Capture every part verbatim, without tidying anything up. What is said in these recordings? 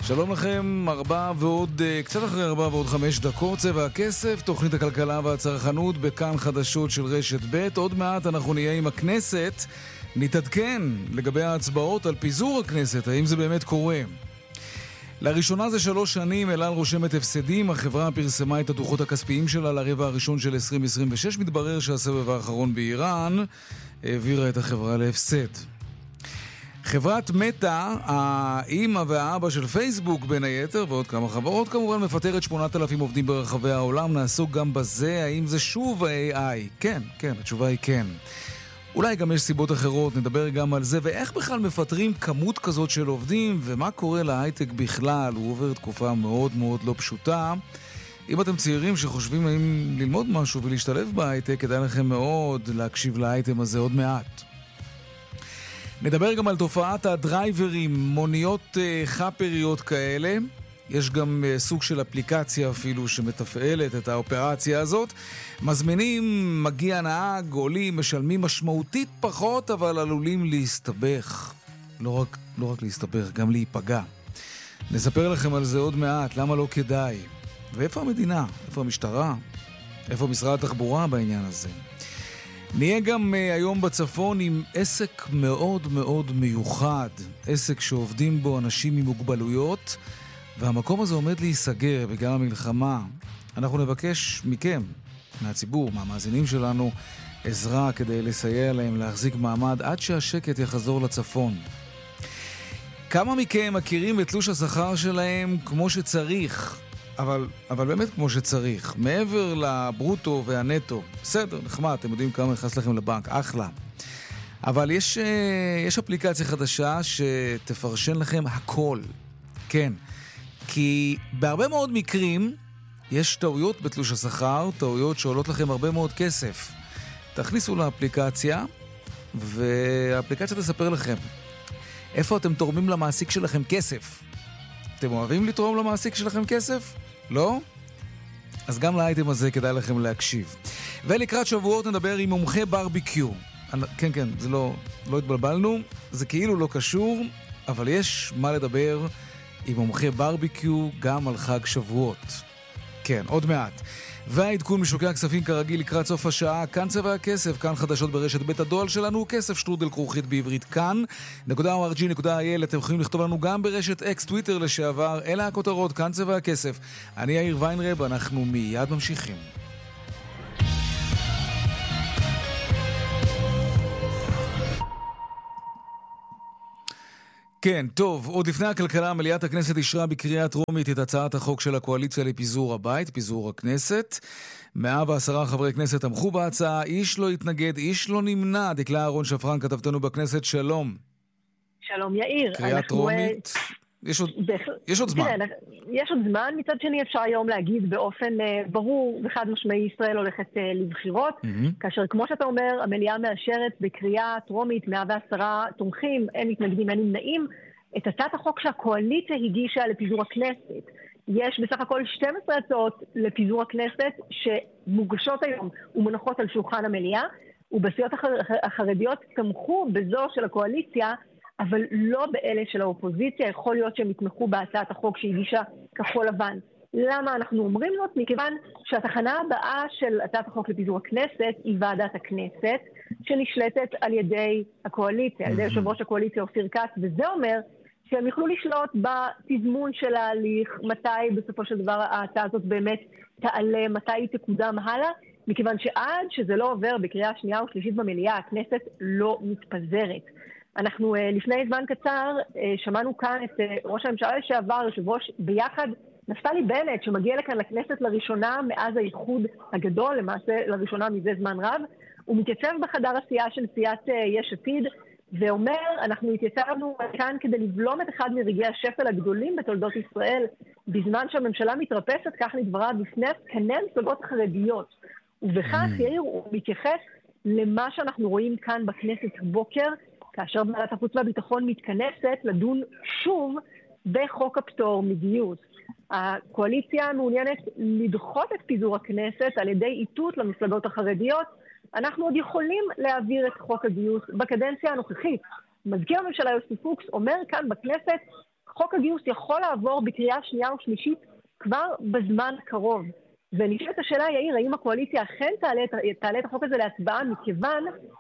שלום לכם, ארבע ועוד, קצת אחרי ארבע ועוד חמש דקות, צבע הכסף, תוכנית הכלכלה והצרכנות בכאן חדשות של רשת ב'. עוד מעט אנחנו נהיה עם הכנסת, נתעדכן לגבי ההצבעות על פיזור הכנסת, האם זה באמת קורה. לראשונה זה שלוש שנים, אל על רושמת הפסדים, החברה פרסמה את הדוחות הכספיים שלה לרבע הראשון של עשרים עשרים ושש, מתברר שהסבב האחרון באיראן העבירה את החברה להפסד. חברת מטא, האמא והאבא של פייסבוק בין היתר, ועוד כמה חברות כמובן, מפטרת שמונת אלפים עובדים ברחבי העולם. נעסוק גם בזה, האם זה שוב ה-איי איי? כן, כן, התשובה היא כן. אולי גם יש סיבות אחרות, נדבר גם על זה, ואיך בכלל מפטרים כמות כזאת של עובדים, ומה קורה להייטק בכלל. הוא עובר תקופה מאוד מאוד לא פשוטה. אם אתם צעירים שחושבים האם ללמוד משהו ולהשתלב בהייטק, כדאי לכם מאוד להקשיב לאייטם הזה עוד מעט. נדבר גם על תופעת הדרייברים, מוניות חפריות כאלה. יש גם סוג של אפליקציה אפילו שמתפעלת את האופרציה הזאת. מזמינים, מגיע נהג, עולים, משלמים משמעותית פחות, אבל עלולים להסתבך. לא רק, לא רק להסתבך, גם להיפגע. נספר לכם על זה עוד מעט, למה לא כדאי. ואיפה המדינה? איפה המשטרה? איפה משרד התחבורה בעניין הזה? נהיה גם uh, היום בצפון עם עסק מאוד מאוד מיוחד, עסק שעובדים בו אנשים עם מוגבלויות, והמקום הזה עומד להיסגר בגלל המלחמה. אנחנו נבקש מכם, מהציבור, מהמאזינים שלנו, עזרה כדי לסייע להם להחזיק מעמד עד שהשקט יחזור לצפון. כמה מכם מכירים את תלוש השכר שלהם כמו שצריך? אבל, אבל באמת כמו שצריך, מעבר לברוטו והנטו. בסדר, נחמד, אתם יודעים כמה נכנס לכם לבנק, אחלה. אבל יש, יש אפליקציה חדשה שתפרשן לכם הכל. כן, כי בהרבה מאוד מקרים יש טעויות בתלוש השכר, טעויות שעולות לכם הרבה מאוד כסף. תכניסו לאפליקציה, והאפליקציה תספר לכם איפה אתם תורמים למעסיק שלכם כסף. אתם אוהבים לתרום למעסיק שלכם כסף? לא? אז גם לאייטם הזה כדאי לכם להקשיב. ולקראת שבועות נדבר עם מומחה ברביקיו. כן, כן, זה לא, לא התבלבלנו, זה כאילו לא קשור, אבל יש מה לדבר עם מומחה ברביקיו גם על חג שבועות. כן, עוד מעט. והעדכון משוקי הכספים כרגיל לקראת סוף השעה, כאן צבע הכסף, כאן חדשות ברשת בית הדואל שלנו, כסף שטרודל כרוכית בעברית כאן, נקודה או אר ג'י נקודה איי אל, אתם יכולים לכתוב לנו גם ברשת אקס טוויטר לשעבר, אלה הכותרות, כאן צבע הכסף. אני יאיר ויינרב, אנחנו מיד ממשיכים. כן, טוב, עוד לפני הכלכלה, מליאת הכנסת אישרה בקריאה טרומית את הצעת החוק של הקואליציה לפיזור הבית, פיזור הכנסת. מאה ועשרה חברי כנסת תמכו בהצעה, איש לא התנגד, איש לא נמנע. דקלה אהרון שפרן, כתבתנו בכנסת, שלום. שלום יאיר. קריאה טרומית, יש עוד, יש עוד זמן. תראה, יש עוד זמן, מצד שני אפשר היום להגיד באופן ברור וחד משמעי, ישראל הולכת לבחירות, mm-hmm. כאשר כמו שאתה אומר, המליאה מאשרת בקריאה טרומית, מאה ועשרה תומכים, אין מתנגדים, אין נמנעים, את הצעת החוק שהקואליציה הגישה לפיזור הכנסת. יש בסך הכל שתים עשרה הצעות לפיזור הכנסת שמוגשות היום ומונחות על שולחן המליאה, ובסיעות החרדיות תמכו בזו של הקואליציה, אבל לא באלה של האופוזיציה. יכול להיות שהם יתמכו בהצעת החוק שהגישה כחול לבן. למה אנחנו אומרים זאת? מכיוון שהתחנה הבאה של הצעת החוק לפיזור הכנסת היא ועדת הכנסת, שנשלטת על ידי הקואליציה, על ידי יושב ראש הקואליציה אופיר כץ, וזה אומר שהם יוכלו לשלוט בתזמון של ההליך, מתי בסופו של דבר ההצעה הזאת באמת תעלה, מתי היא תקודם הלאה, מכיוון שעד שזה לא עובר בקריאה שנייה או שלישית במליאה, הכנסת לא מתפזרת. אנחנו לפני זמן קצר שמענו כאן את ראש הממשלה לשעבר, יושב ראש ביחד, נפתלי בנט, שמגיע לכאן לכנסת לראשונה מאז האיחוד הגדול, למעשה לראשונה מזה זמן רב, הוא מתייצב בחדר עשייה של סיעת יש עתיד, ואומר, אנחנו התייצבנו כאן כדי לבלום את אחד מרגעי השפל הגדולים בתולדות ישראל, בזמן שהממשלה מתרפסת, כך לדבריו, בפני עסקני המפלגות החרדיות. ובכך יאיר הוא מתייחס למה שאנחנו רואים כאן בכנסת בוקר, כאשר ועדת החוץ והביטחון מתכנסת לדון שוב בחוק הפטור מגיוס. הקואליציה מעוניינת לדחות את פיזור הכנסת על ידי איתות למפלגות החרדיות. אנחנו עוד יכולים להעביר את חוק הגיוס בקדנציה הנוכחית. מזכיר הממשלה יוסי פוקס אומר כאן בכנסת, חוק הגיוס יכול לעבור בקריאה שנייה ושלישית כבר בזמן קרוב. ואני חושבת השאלה, יאיר, האם הקואליציה אכן תעלה, תעלה את החוק הזה להצבעה, מכיוון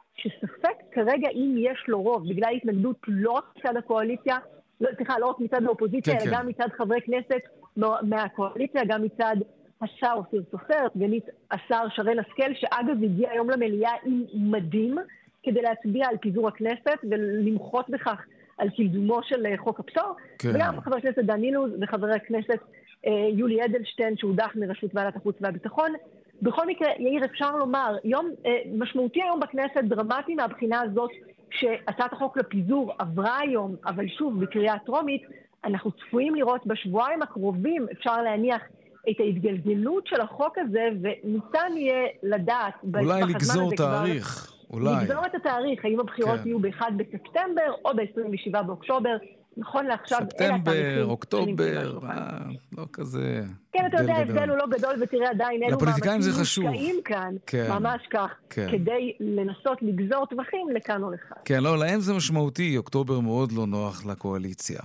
שספק כרגע אם יש לו רוב, בגלל התנגדות לא רק מצד הקואליציה, לא, סליחה, לא רק מצד האופוזיציה, כן, אלא כן. גם מצד חברי כנסת מהקואליציה, גם מצד השר אופיר סופר, סגנית השר שרן השכל, שאגב הגיע היום למליאה עם מדים, כדי להצביע על פיזור הכנסת ולמחות בכך על קידומו של חוק הפטור, כן. וגם חבר הכנסת דן אילוז וחבר הכנסת אה, יולי אדלשטיין שהודח מראשות ועדת החוץ והביטחון. בכל מקרה, יאיר, אפשר לומר, יום אה, משמעותי היום בכנסת, דרמטי מהבחינה הזאת שהצעת החוק לפיזור עברה היום, אבל שוב בקריאה טרומית, אנחנו צפויים לראות בשבועיים הקרובים, אפשר להניח את ההתגלגלות של החוק הזה, וניתן יהיה לדעת אולי לגזור תאריך. אולי. לגזור את התאריך, האם הבחירות כן. יהיו ב-אחד בספטמבר או ב-עשרים ושבעה באוקטובר, נכון לעכשיו אלה התאריכים. ספטמבר, אוקטובר, לא כזה... כן, אתה יודע, ההבדל הוא לא גדול, ותראה עדיין, אלו מאמצים מושקעים כאן, כן. ממש כך, כן. כדי לנסות לגזור טווחים לכאן או לכאן. כן, לא, להם זה משמעותי, אוקטובר מאוד לא נוח לקואליציה.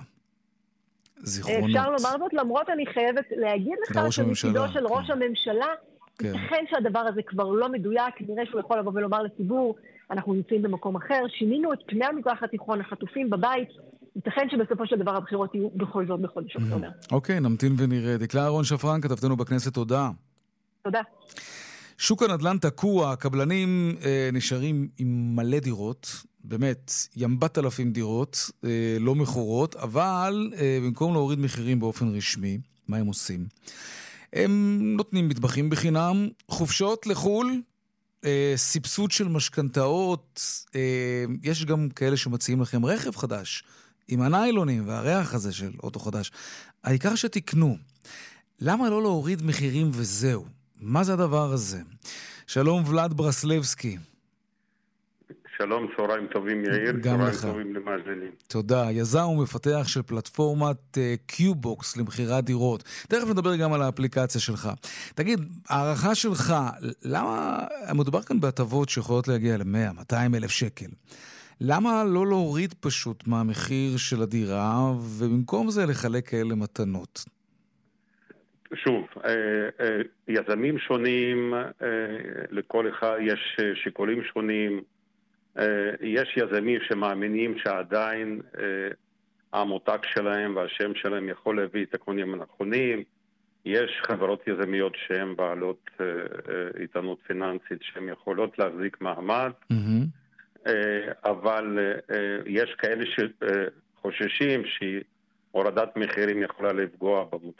זיכרונות. אפשר לומר זאת, למרות אני חייבת להגיד לך שמצידו של ראש כן. הממשלה, ייתכן שהדבר הזה כבר לא מדויק, נראה שהוא יכול לבוא ולומר לציבור, אנחנו נמצאים במקום אחר, שינינו את פני המזרח התיכון, החטופים בבית, ייתכן שבסופו של דבר הבחירות יהיו בכל זאת בחודש אוקטובר. אוקיי, נמתין ונראה. דקלה אהרון שפרן, כתבתנו בכנסת, תודה. תודה. שוק הנדל"ן תקוע, הקבלנים אה, נשארים עם מלא דירות, באמת, ימבת אלפים דירות, אה, לא מכורות, אבל אה, במקום להוריד מחירים באופן רשמי, מה הם עושים? הם נותנים מטבחים בחינם, חופשות לחול, אה, סבסוד של משכנתאות, אה, יש גם כאלה שמציעים לכם רכב חדש, עם הניילונים והריח הזה של אוטו חדש. העיקר שתקנו. למה לא להוריד מחירים וזהו? מה זה הדבר הזה? שלום ולד ברסלבסקי. שלום, צהריים טובים יאיר, צהריים לך. טובים למאזינים. תודה. יזם ומפתח של פלטפורמת קיובוקס uh, למחירת דירות. תכף נדבר גם על האפליקציה שלך. תגיד, הערכה שלך, למה, מדובר כאן בהטבות שיכולות להגיע ל-מאה מאתיים אלף שקל. למה לא להוריד פשוט מהמחיר של הדירה, ובמקום זה לחלק כאלה מתנות? שוב, יזמים שונים, לכל אחד יש שיקולים שונים, יש יזמים שמאמינים שעדיין המותג שלהם והשם שלהם יכול להביא את הקונים הנכונים, יש חברות יזמיות שהן בעלות איתנות פיננסית שהן יכולות להחזיק מעמד, אבל יש כאלה שחוששים שהורדת מחירים יכולה לפגוע במותג